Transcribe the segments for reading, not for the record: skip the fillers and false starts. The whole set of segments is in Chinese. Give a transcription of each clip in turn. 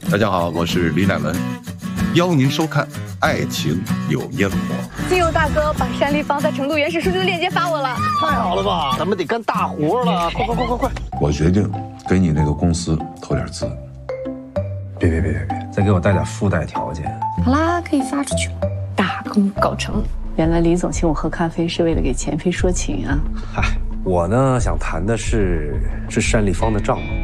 大家好，我是李乃文，邀您收看《爱情有烟火》。 金友大哥把山立方在成都原始数据的链接发我了， 太好了吧！咱们得干大活了，快！ 我决定给你那个公司投点资。 别，再给我带点附带条件。 好啦，可以发出去了，大功告成。 原来李总请我喝咖啡是为了给钱飞说情啊！ 嗨，我呢想谈的是单立方的账目。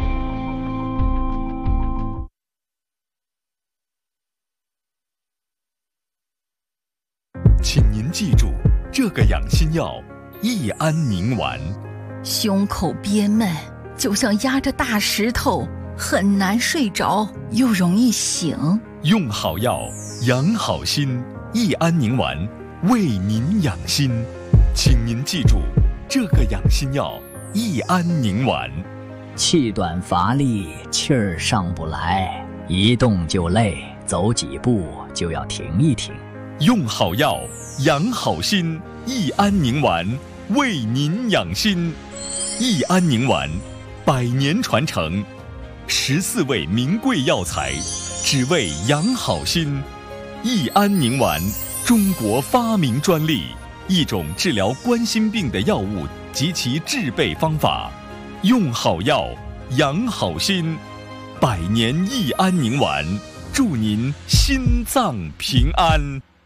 请您记住，这个养心药益安宁丸。 胸口憋闷，就像压着大石头，很难睡着，又容易醒。 用好药，养好心，益安宁丸为您养心。请您记住，这个养心药益安宁丸。 气短乏力，气儿上不来，一动就累，走几步就要停一停。 用好药，养好心，益安宁丸为您养心。益安宁丸100年传承，14味名贵药材，只为养好心。益安宁丸，中国发明专利，一种治疗冠心病的药物及其制备方法。用好药，养好心，100年益安宁丸，祝您心脏平安。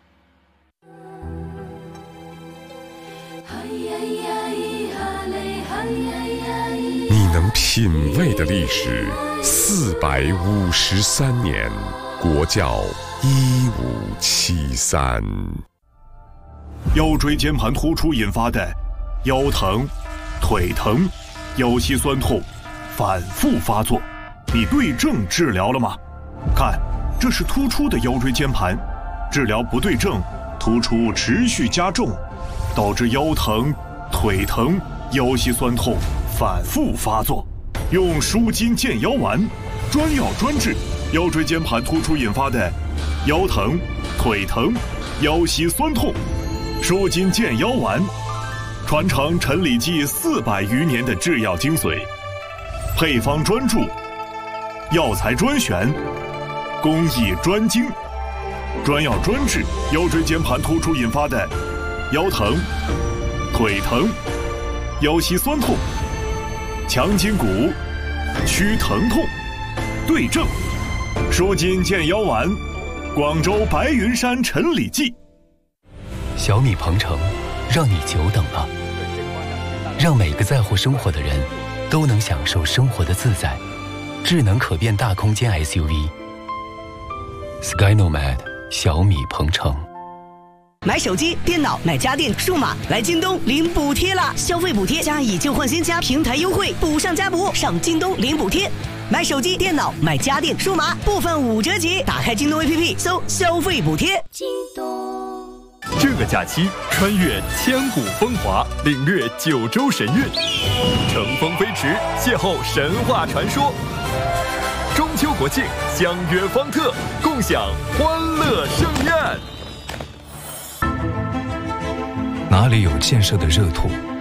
你能品味的历史453年，国窖1573。 腰椎间盘突出引发的腰疼、腿疼、腰膝酸痛反复发作，你对症治疗了吗？看，这是突出的腰椎间盘，治疗不对症，突出持续加重，导致腰疼、腿疼、腰膝酸痛反复发作。用舒筋健腰丸，专药专治腰椎间盘突出引发的腰疼、腿疼、腰膝酸痛。舒筋健腰丸，传承陈李济400余年的制药精髓，配方专注，药材专选，工艺专精，专药专治腰椎间盘突出引发的腰疼、腿疼、腰膝酸痛，强筋骨，祛疼痛，对症。舒筋健腰丸，广州白云山陈李济。 小米鹏程，让你久等了，让每个在乎生活的人都能享受生活的自在。智能可变大空间 SUV Sky Nomad 小米鹏程。 买手机、电脑、买家电、数码，来京东领补贴啦！消费补贴加以旧换新加平台优惠，补上加补，上京东领补贴。买手机、电脑、买家电、数码，部分5折起。打开京东 APP 搜消费补贴。京东。 这个假期穿越千古风华，领略9州神韵，乘风飞驰，邂逅神话传说。中秋国庆相约方特，共享欢乐盛宴。 哪里有建设的热土，